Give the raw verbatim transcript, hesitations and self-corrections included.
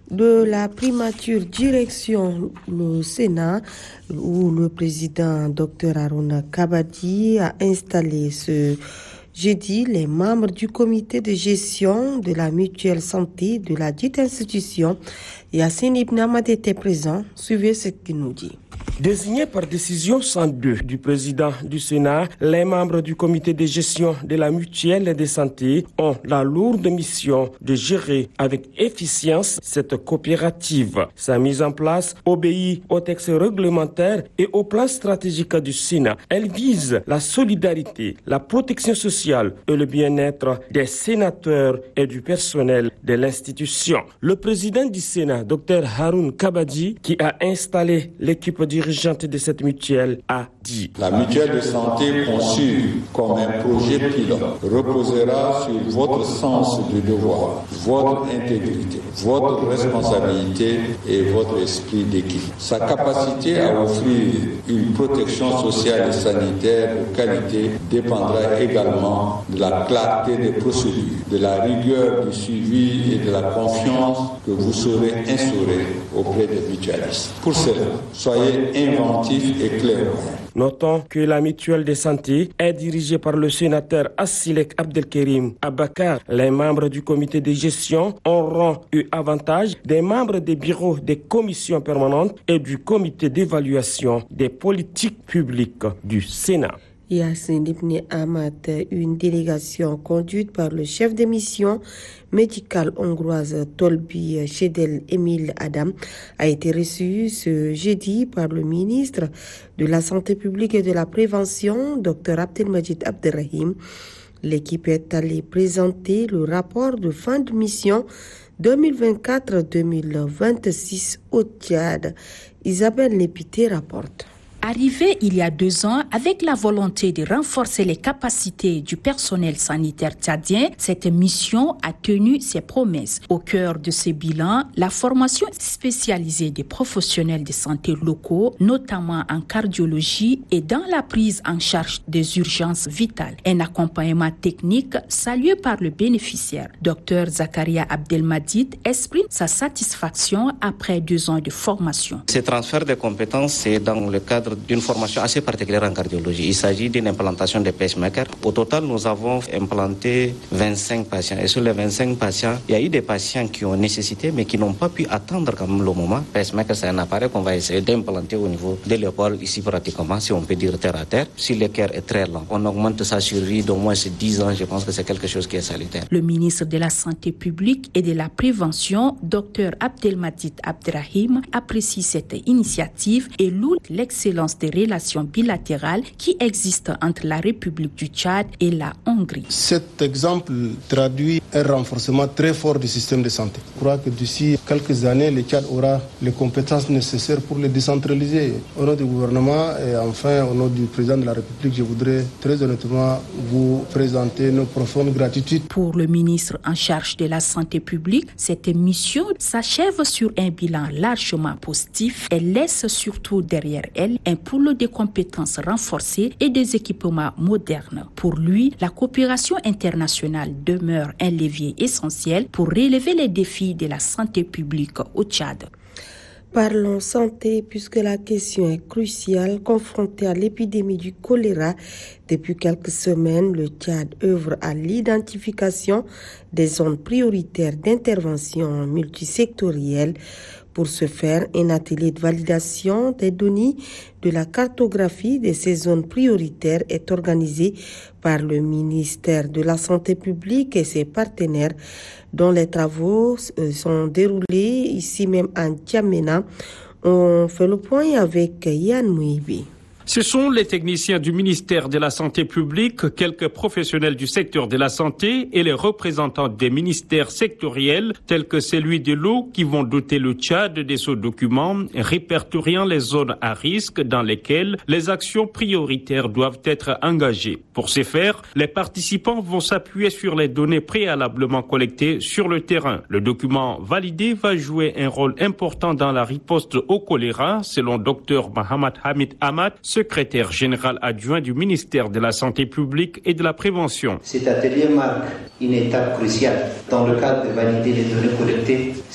de la primature direction le Sénat, où le président Dr Harouna Kabadi a installé ce jeudi les membres du comité de gestion de la mutuelle santé de la dite institution. Yassine Ibn Ahmad était présent. Suivez ce qu'il nous dit. Désignés par décision cent deux du président du Sénat, les membres du comité de gestion de la mutuelle de santé ont la lourde mission de gérer avec efficience cette coopérative. Sa mise en place obéit aux textes réglementaires et au plan stratégique du Sénat. Elle vise la solidarité, la protection sociale et le bien-être des sénateurs et du personnel de l'institution. Le président du Sénat, Dr Harouna Kabadi, qui a installé l'équipe dirigeante de cette mutuelle, a dit: La mutuelle de santé conçue comme un projet pilote reposera sur votre sens du devoir, votre intégrité, votre responsabilité et votre esprit d'équipe. Sa capacité à offrir une protection sociale et sanitaire de qualité dépendra également de la clarté des procédures, de la rigueur du suivi et de la confiance que vous saurez instaurer auprès des mutualistes. Pour cela, soyez inventifs et clairvoyants. Notons que la mutuelle de santé est dirigée par le sénateur Assilek Abdelkerim Abakar. Les membres du comité de gestion auront eu avantage des membres des bureaux des commissions permanentes et du comité d'évaluation des politiques publiques du Sénat. Yassine Ibn Ahmad, une délégation conduite par le chef de mission médicale hongroise Tolbi Chedel Emile Adam, a été reçue ce jeudi par le ministre de la Santé publique et de la Prévention, Dr Abdelmajid Abderrahim. L'équipe est allée présenter le rapport de fin de mission deux mille vingt-quatre deux mille vingt-six au Tchad. Isabelle Lépité rapporte. Arrivé il y a deux ans avec la volonté de renforcer les capacités du personnel sanitaire tchadien, cette mission a tenu ses promesses. Au cœur de ce bilan, la formation spécialisée des professionnels de santé locaux, notamment en cardiologie et dans la prise en charge des urgences vitales. Un accompagnement technique salué par le bénéficiaire. Dr Zakaria Abdelmadid exprime sa satisfaction après deux ans de formation. Ce transfert de compétences, c'est dans le cadre d'une formation assez particulière en cardiologie. Il s'agit d'une implantation de pacemakers. Au total, nous avons implanté vingt-cinq patients. Et sur les vingt-cinq patients, il y a eu des patients qui ont nécessité, mais qui n'ont pas pu attendre quand même le moment. Pacemaker, c'est un appareil qu'on va essayer d'implanter au niveau de l'épaule, ici pratiquement, si on peut dire terre à terre. Si le cœur est très lent, on augmente sa survie d'au moins dix ans. Je pense que c'est quelque chose qui est salutaire. Le ministre de la Santé publique et de la Prévention, Dr Abdelmadid Abderrahim, apprécie cette initiative et loue l'excellence des relations bilatérales qui existent entre la République du Tchad et la Hongrie. Cet exemple traduit un renforcement très fort du système de santé. Je crois que d'ici quelques années, le Tchad aura les compétences nécessaires pour le décentraliser. Au nom du gouvernement et enfin au nom du président de la République, je voudrais très honnêtement vous présenter nos profondes gratitudes. Pour le ministre en charge de la santé publique, cette mission s'achève sur un bilan largement positif. Elle laisse surtout derrière elle un pool de compétences renforcées et des équipements modernes. Pour lui, la coopération internationale demeure un levier essentiel pour relever les défis de la santé publique au Tchad. Parlons santé puisque la question est cruciale. Confronté à l'épidémie du choléra depuis quelques semaines, le Tchad œuvre à l'identification des zones prioritaires d'intervention multisectorielle. Pour ce faire, un atelier de validation des données de la cartographie de ces zones prioritaires est organisé par le ministère de la Santé publique et ses partenaires, dont les travaux sont déroulés ici même en N'Djamena. On fait le point avec Yann Mouibi. Ce sont les techniciens du ministère de la Santé publique, quelques professionnels du secteur de la santé et les représentants des ministères sectoriels tels que celui de l'eau qui vont doter le Tchad de ce document répertoriant les zones à risque dans lesquelles les actions prioritaires doivent être engagées. Pour ce faire, les participants vont s'appuyer sur les données préalablement collectées sur le terrain. Le document validé va jouer un rôle important dans la riposte au choléra, selon Dr Mohamed Hamid Ahmad, secrétaire général adjoint du ministère de la Santé publique et de la Prévention. Cet atelier marque une étape cruciale dans le cadre de valider les données collectées